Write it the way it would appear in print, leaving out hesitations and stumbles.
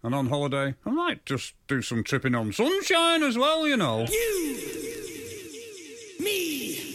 And on holiday, I might just do some tripping on sunshine as well, you know. You, me,